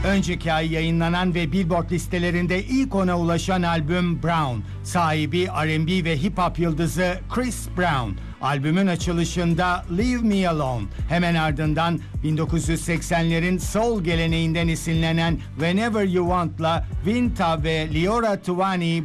Önceki ay yayınlanan ve Billboard listelerinde ilk 10'a ulaşan albüm Brown. Sahibi R&B ve hip hop yıldızı Chris Brown. Albümün açılışında Leave Me Alone. Hemen ardından 1980'lerin soul geleneğinden esinlenen Whenever You Want'la Vinta ve Leora Tuvani